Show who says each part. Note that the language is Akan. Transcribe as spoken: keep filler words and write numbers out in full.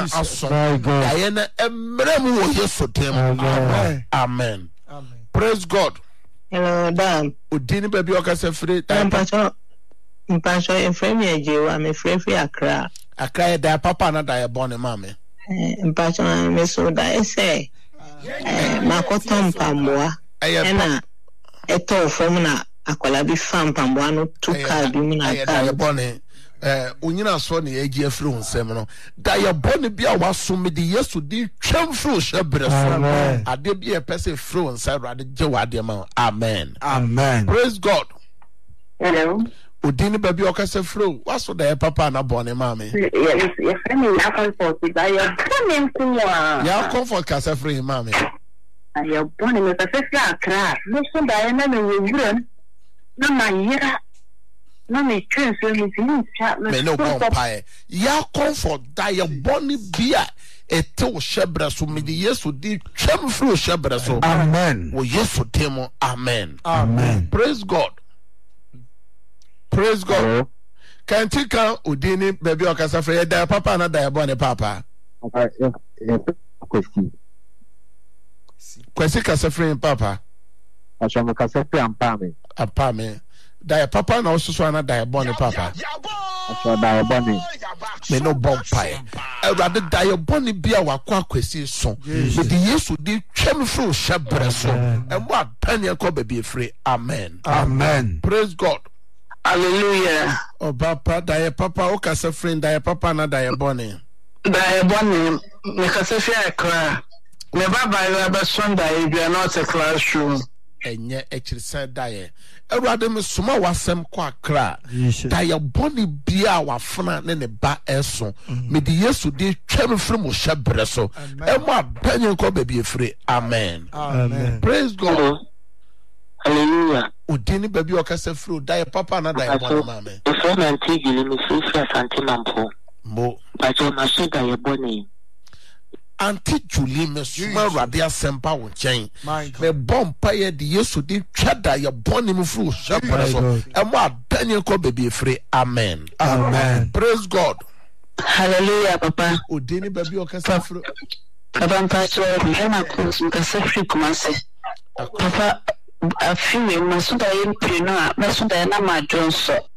Speaker 1: aso ayena emrem wo Yesu dem. Amen. Amen. Praise God.
Speaker 2: Hello, Dan.
Speaker 1: Udini baby okase free.
Speaker 2: Mpacho. Mpacho efremi ejewa me free free Accra.
Speaker 1: Accra da papa na da born mama.
Speaker 2: Eh mpacho me so da ese. Eh makoto mpamboa. Ena eto fom na akwala bi fa mpamboa no two car bi mu na
Speaker 1: da born eh unyina so na eji afiri onsem no da ye born bi a waso me de Yesu di twam fro hyebre so ade bi e pese fro onsa rade je wade ma. Amen.
Speaker 3: Amen.
Speaker 1: Praise God.
Speaker 4: Hello.
Speaker 1: Udini baby okase fro waso da papa na born mama.
Speaker 4: Yes, yes, friend ya comfort da ya born nkuwa.
Speaker 1: Ya comfort kase free mama.
Speaker 4: Ya born me kase free Accra. No so da ya na me wuran. Na mayira. No me twin so me tin chat
Speaker 1: me no bonfire. Ya comfort da ya born bia ete wo hyebre so me de Yesu di twam fro hyebre so.
Speaker 3: Amen.
Speaker 1: Wo Yesu temo. Amen.
Speaker 3: Amen.
Speaker 1: Praise God. Praise God. Can't you count Udini baby okasa free da papa na da born papa.
Speaker 5: Kwesi.
Speaker 1: Kwesi kasa free papa.
Speaker 5: Ashomo kasa free ampame.
Speaker 1: Ampame. Da papa na osusu na da born papa.
Speaker 5: Asho da born.
Speaker 1: Me no bonfire. Ewrade da born bia wakwa kwesi so. Me de Yesu di twem fro hyebre so. Emo apane ko baby free. Amen.
Speaker 3: Amen.
Speaker 1: Praise God.
Speaker 2: Hallelujah.
Speaker 1: Oh papa da papa o kasa friend da papa na da born.
Speaker 2: Da born me kasa free Accra. Me baba ya ba Sunday you are not a classroom.
Speaker 1: Enye ekirisa daye Ewrade me soma wasem kwa Accra daye boni bia wafuna ne ne ba eso me de Yesu de twem frem o hyebre so emo abanye ko ba bi efre. Amen.
Speaker 3: Amen.
Speaker 1: Praise God.
Speaker 4: Hallelujah.
Speaker 1: Udini baby okase fru daye papa na daye boni mama.
Speaker 4: If na ntigili me free free asante mampo
Speaker 1: Mo
Speaker 4: ba jo na so daye boni
Speaker 1: Auntie Julie me suma Ewrade asempa wo chen me bompa ye de Yesu de twada ye boni mu fru hyebre so emo abanye ko ba bi efre. Amen.
Speaker 3: Amen.
Speaker 1: Praise God.
Speaker 2: Hallelujah, Papa.
Speaker 1: Udini baby okase fru
Speaker 2: Papa mpacho me na ko kasa free Kumase. Papa afi me maso da yin pre no a maso da na ma dronso